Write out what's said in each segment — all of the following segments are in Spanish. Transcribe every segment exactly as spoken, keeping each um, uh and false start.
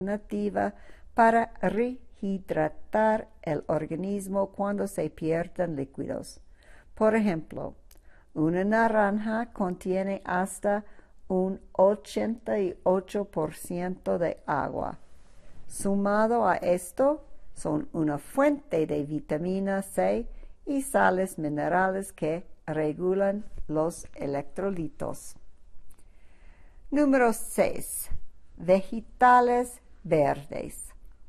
alternativa para rehidratar el organismo cuando se pierden líquidos. Por ejemplo, una naranja contiene hasta un ochenta y ocho por ciento de agua. Sumado a esto, son una fuente de vitamina C y sales minerales que regulan los electrolitos. Número seis. Vegetales verdes.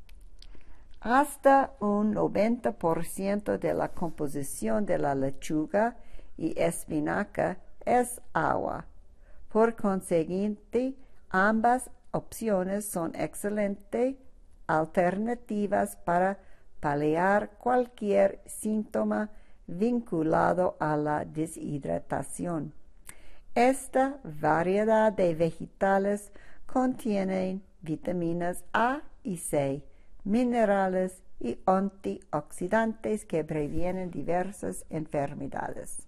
Hasta un noventa por ciento de la composición de la lechuga y espinaca es agua. Por consiguiente, ambas opciones son excelentes alternativas para paliar cualquier síntoma vinculado a la deshidratación. Esta variedad de vegetales contienen vitaminas A y C, minerales y antioxidantes que previenen diversas enfermedades.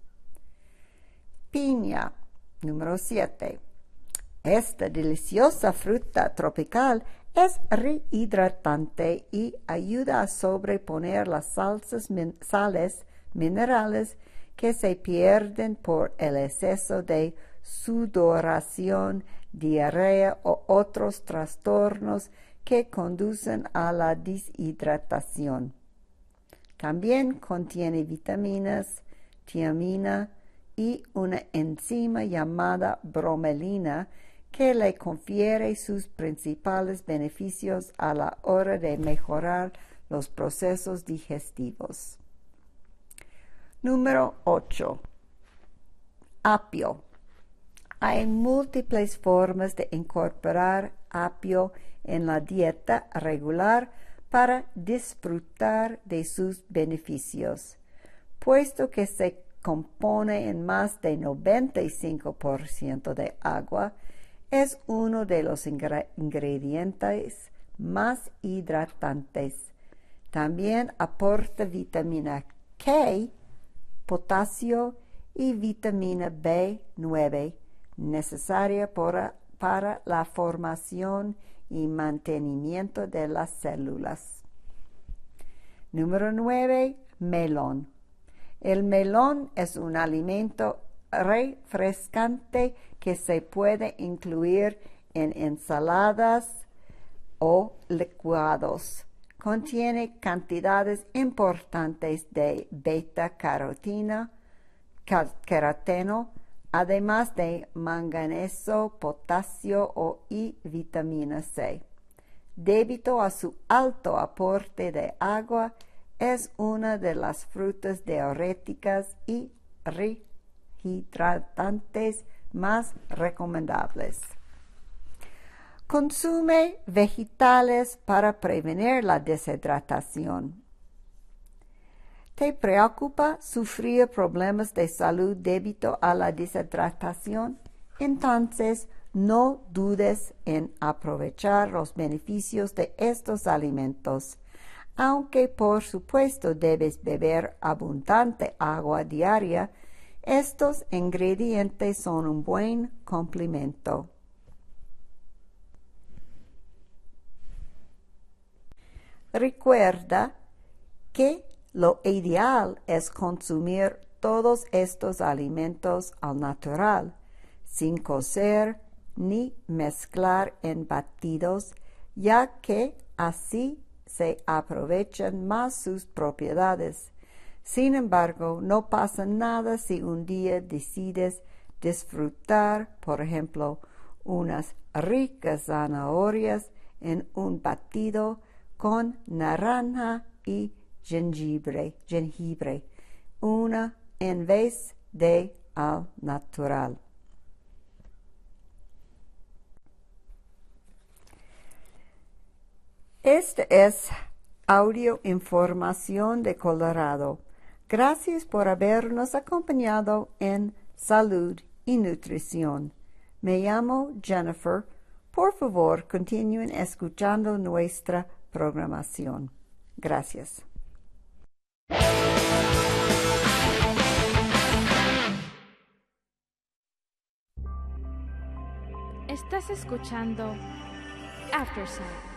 Piña, número siete. Esta deliciosa fruta tropical es rehidratante y ayuda a sobreponer las salsas min- sales minerales que se pierden por el exceso de sudoración, diarrea o otros trastornos que conducen a la deshidratación. También contiene vitaminas, tiamina y una enzima llamada bromelina que le confiere sus principales beneficios a la hora de mejorar los procesos digestivos. Número ocho. Apio. Hay múltiples formas de incorporar apio en la dieta regular para disfrutar de sus beneficios, puesto que se compone en más de noventa y cinco por ciento de agua. Es uno de los ingre- ingredientes más hidratantes. También aporta vitamina K, potasio y vitamina B nueve, necesaria para, para la formación y mantenimiento de las células. Número nueve. Melón. El melón es un alimento refrescante que se puede incluir en ensaladas o licuados. Contiene cantidades importantes de beta-carotina, caroteno, además de manganeso, potasio o, y vitamina C. Debido a su alto aporte de agua, es una de las frutas diuréticas y rehidratantes más recomendables. Consume vegetales para prevenir la deshidratación. ¿Te preocupa sufrir problemas de salud debido a la deshidratación? Entonces, no dudes en aprovechar los beneficios de estos alimentos. Aunque por supuesto debes beber abundante agua diaria, estos ingredientes son un buen complemento. Recuerda que lo ideal es consumir todos estos alimentos al natural, sin cocer ni mezclar en batidos, ya que así se aprovechan más sus propiedades. Sin embargo, no pasa nada si un día decides disfrutar, por ejemplo, unas ricas zanahorias en un batido con naranja y jengibre, jengibre, una en vez de al natural. Este es Audio Información de Colorado. Gracias por habernos acompañado en Salud y Nutrición. Me llamo Jennifer. Por favor, continúen escuchando nuestra programación. Gracias. Estás escuchando Aftersight.